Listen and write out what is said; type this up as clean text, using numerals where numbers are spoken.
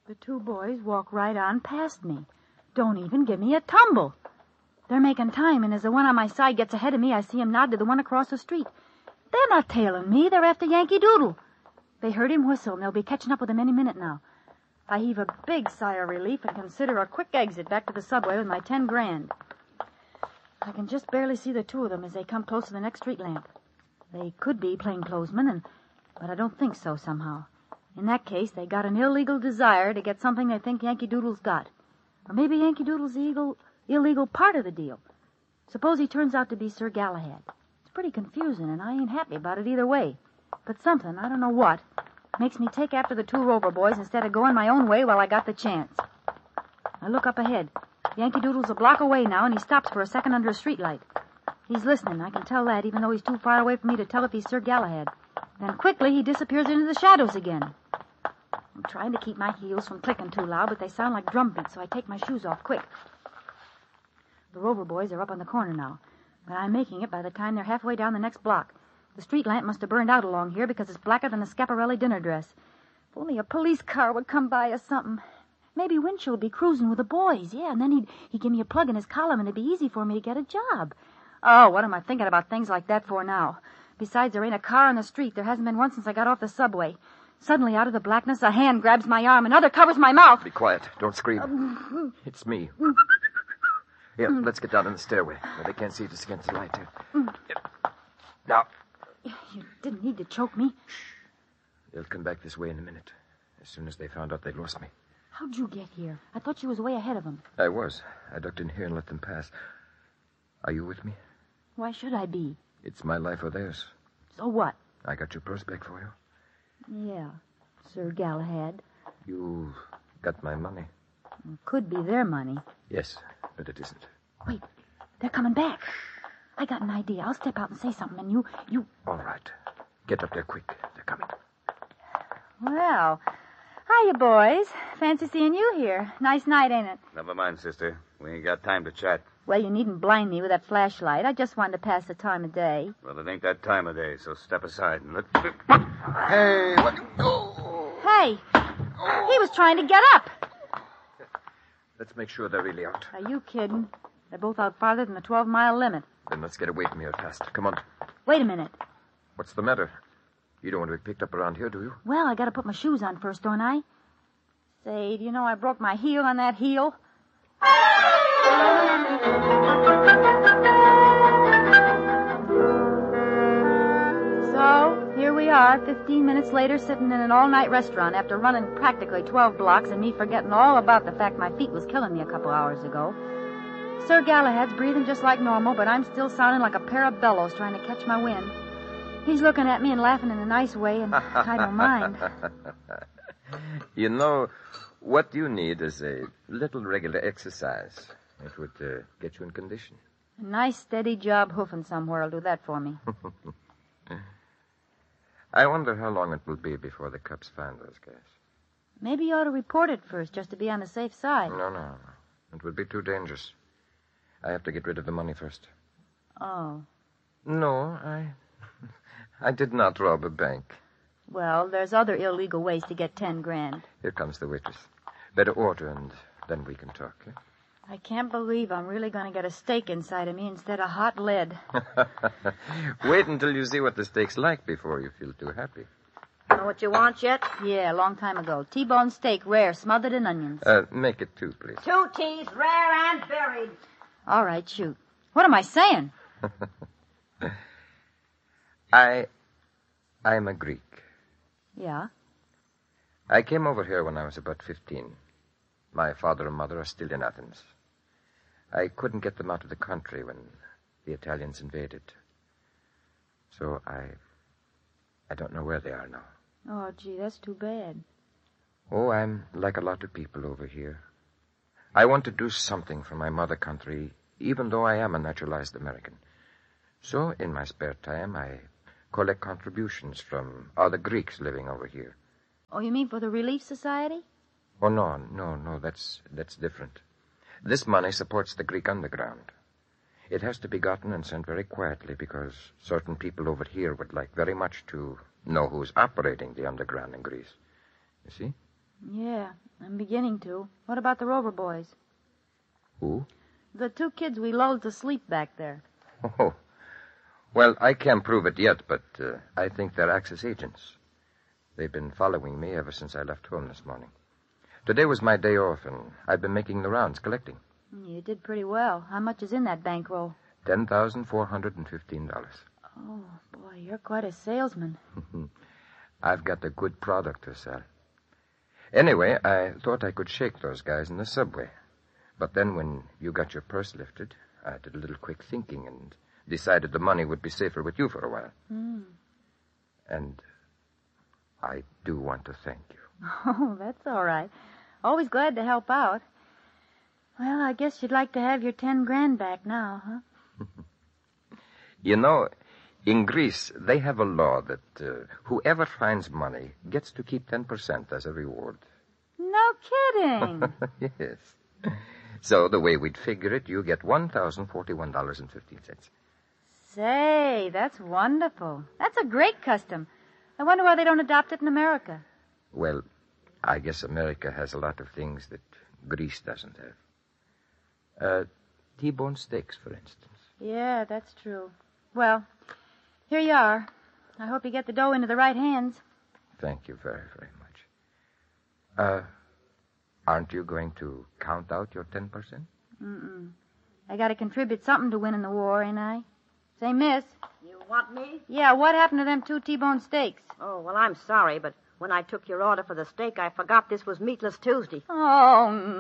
The two boys walk right on past me. Don't even give me a tumble. They're making time, and as the one on my side gets ahead of me, I see him nod to the one across the street. They're not tailing me. They're after Yankee Doodle. They heard him whistle, and they'll be catching up with him any minute now. I heave a big sigh of relief and consider a quick exit back to the subway with my 10 grand. I can just barely see the two of them as they come close to the next street lamp. They could be plainclothesmen, but I don't think so somehow. In that case, they got an illegal desire to get something they think Yankee Doodle's got. Or maybe Yankee Doodle's the illegal part of the deal. Suppose he turns out to be Sir Galahad. It's pretty confusing, and I ain't happy about it either way. But something, I don't know what, makes me take after the two Rover boys instead of going my own way while I got the chance. I look up ahead. Yankee Doodle's a block away now, and he stops for a second under a streetlight. He's listening, I can tell that, even though he's too far away for me to tell if he's Sir Galahad. Then quickly he disappears into the shadows again. I'm trying to keep my heels from clicking too loud, but they sound like drum beats, so I take my shoes off quick. The Rover boys are up on the corner now, but I'm making it by the time they're halfway down the next block. The street lamp must have burned out along here because it's blacker than a Schiaparelli dinner dress. If only a police car would come by or something. Maybe Winchell would be cruising with the boys, yeah, and then he'd give me a plug in his column and it'd be easy for me to get a job. Oh, what am I thinking about things like that for now? Besides, there ain't a car on the street. There hasn't been one since I got off the subway. Suddenly, out of the blackness, a hand grabs my arm, another covers my mouth. Be quiet. Don't scream. It's me. Here, let's get down in the stairway where they can't see us against the light here. Here. Now. You didn't need to choke me. Shh. They'll come back this way in a minute. As soon as they found out they'd lost me. How'd you get here? I thought you was way ahead of them. I was. I ducked in here and let them pass. Are you with me? Why should I be? It's my life or theirs. So what? I got your purse back for you. Yeah, Sir Galahad. You got my money. It could be their money. Yes, but it isn't. Wait, they're coming back. I got an idea. I'll step out and say something, and you... All right. Get up there quick. They're coming. Well, hiya, boys. Fancy seeing you here. Nice night, ain't it? Never mind, sister. We ain't got time to chat. Well, you needn't blind me with that flashlight. I just wanted to pass the time of day. Well, it ain't that time of day, so step aside and let... Hey, what? Oh. Hey, he was trying to get up. Let's make sure they're really out. Are you kidding? They're both out farther than the 12-mile limit. Then let's get away from here fast. Come on. Wait a minute. What's the matter? You don't want to be picked up around here, do you? Well, I got to put my shoes on first, don't I? Say, do you know I broke my heel on that heel? So, here we are, 15 minutes later, sitting in an all-night restaurant after running practically 12 blocks and me forgetting all about the fact my feet was killing me a couple hours ago. Sir Galahad's breathing just like normal, but I'm still sounding like a pair of bellows trying to catch my wind. He's looking at me and laughing in a nice way, and I don't mind. You know, what you need is a little regular exercise. It would get you in condition. A nice, steady job hoofing somewhere will do that for me. I wonder how long it will be before the cops find those guys. Maybe you ought to report it first, just to be on the safe side. No. It would be too dangerous. I have to get rid of the money first. Oh. No, I did not rob a bank. Well, there's other illegal ways to get 10 grand. Here comes the waitress. Better order, and then we can talk. Eh? I can't believe I'm really going to get a steak inside of me instead of hot lead. Wait until you see what the steak's like before you feel too happy. Know what you want yet? Yeah, a long time ago. T-bone steak, rare, smothered in onions. Make it 2, please. 2 T's, rare and buried. All right, shoot. What am I saying? I'm a Greek. Yeah? I came over here when I was about 15. My father and mother are still in Athens. I couldn't get them out of the country when the Italians invaded. So I don't know where they are now. Oh, gee, that's too bad. Oh, I'm like a lot of people over here. I want to do something for my mother country, even though I am a naturalized American. So, in my spare time, I collect contributions from other Greeks living over here. Oh, you mean for the Relief Society? Oh, no, that's different. This money supports the Greek underground. It has to be gotten and sent very quietly because certain people over here would like very much to know who's operating the underground in Greece. You see? Yeah, I'm beginning to. What about the Rover boys? Who? The 2 kids we lulled to sleep back there. Oh. Well, I can't prove it yet, but I think they're Axis agents. They've been following me ever since I left home this morning. Today was my day off, and I've been making the rounds, collecting. You did pretty well. How much is in that bankroll? $10,415. Oh, boy, you're quite a salesman. I've got a good product to sell. Anyway, I thought I could shake those guys in the subway. But then when you got your purse lifted, I did a little quick thinking and decided the money would be safer with you for a while. And I do want to thank you. Oh, that's all right. Always glad to help out. Well, I guess you'd like to have your 10 grand back now, huh? You know, in Greece, they have a law that whoever finds money gets to keep 10% as a reward. No kidding. Yes. So the way we'd figure it, you get $1,041.15. Say, that's wonderful. That's a great custom. I wonder why they don't adopt it in America. Well, I guess America has a lot of things that Greece doesn't have. T-bone steaks, for instance. Yeah, that's true. Well, here you are. I hope you get the dough into the right hands. Thank you very, very much. Aren't you going to count out your 10%? I got to contribute something to winning the war, ain't I? Say, miss. You want me? Yeah, what happened to them 2 T-bone steaks? Oh, well, I'm sorry, but when I took your order for the steak, I forgot this was Meatless Tuesday. Oh,